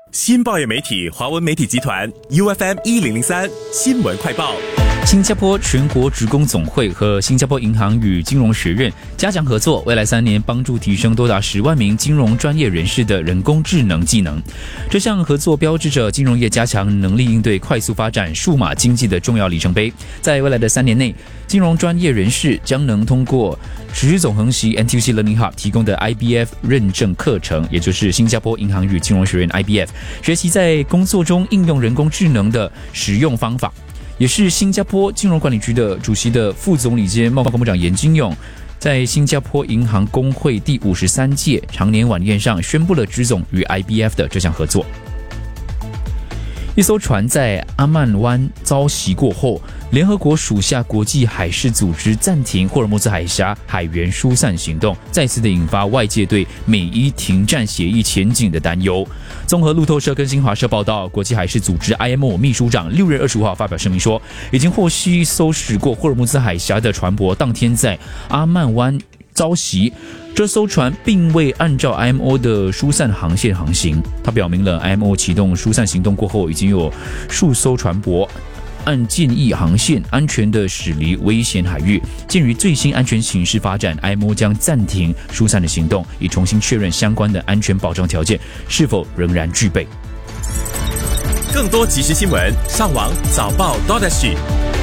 新报业媒体华文媒体集团 UFM1003 新闻快报。 新加坡全国职工总会和新加坡银行与金融学院加强合作，未来3年帮助提升多达10万名金融专业人士的人工智能技能。这项合作标志着金融业加强能力应对快速发展数码经济的重要里程碑。在未来的3年内，金融专业人士将能通过职总衡习 NTUC Learning Hub 提供的 IBF 认证课程，也就是新加坡银行与金融学院 IBF， 学习在工作中应用人工智能的使用方法。也是新加坡金融管理局的主席的副总理兼贸工部长严金勇，在新加坡银行工会第53届常年晚宴上宣布了职总与 IBF 的这项合作。一艘船在阿曼湾遭袭过后，联合国属下国际海事组织暂停霍尔木兹海峡海员疏散行动，再次的引发外界对美伊停战协议前景的担忧。综合路透社跟新华社报道，国际海事组织 IMO 秘书长6月25号发表声明说，已经获悉一艘驶过霍尔木兹海峡的船舶当天在阿曼湾遭袭，这艘船并未按照 IMO 的疏散航线航行。他表明了 IMO 启动疏散行动过后，已经有数艘船舶按建议航线安全的驶离危险海域。鉴于最新安全形势发展， IMO 将暂停疏散的行动，以重新确认相关的安全保障条件是否仍然具备。 更多即时新闻，上网早报 .SG。